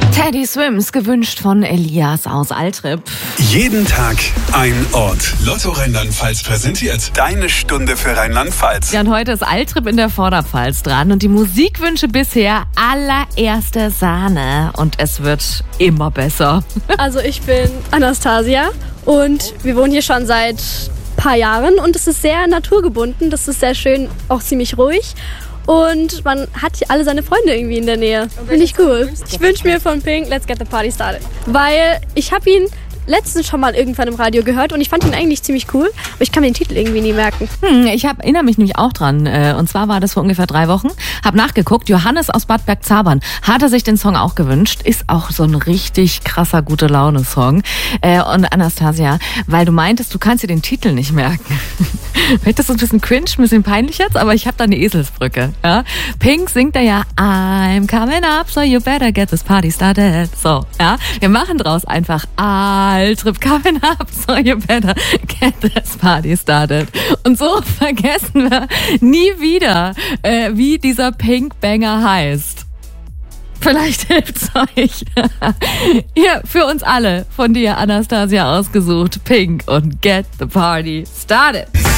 Teddy Swims, gewünscht von Elias aus Altrip. Jeden Tag ein Ort. Lotto Rheinland-Pfalz präsentiert deine Stunde für Rheinland-Pfalz. Ja, und heute ist Altrip in der Vorderpfalz dran und die Musikwünsche bisher allererste Sahne. Und es wird immer besser. Also ich bin Anastasia und wir wohnen hier schon seit ein paar Jahren und es ist sehr naturgebunden, das ist sehr schön, auch ziemlich ruhig. Und man hat hier alle seine Freunde irgendwie in der Nähe. Finde ich cool. Ich wünsche mir von Pink Let's Get the Party Started. Weil ich habe ihn letztens schon mal irgendwann im Radio gehört und ich fand ihn eigentlich ziemlich cool, aber ich kann mir den Titel irgendwie nie merken. Ich erinnere mich nämlich auch dran. Und zwar war das vor ungefähr 3 Wochen. Hab nachgeguckt, Johannes aus Bad Bergzabern hatte sich den Song auch gewünscht. Ist auch so ein richtig krasser Gute-Laune-Song. Und Anastasia, weil du meintest, du kannst dir den Titel nicht merken. Vielleicht ist das ein bisschen cringe, ein bisschen peinlich jetzt, aber ich habe da eine Eselsbrücke. Ja? Pink singt da ja I'm coming up, so you better get this party started. So, ja, wir machen draus einfach Altrip coming up, so you better get this party started. Und so vergessen wir nie wieder, wie dieser Pink-Banger heißt. Vielleicht hilft's euch. Hier, für uns alle, von dir, Anastasia, ausgesucht. Pink und Get the Party Started.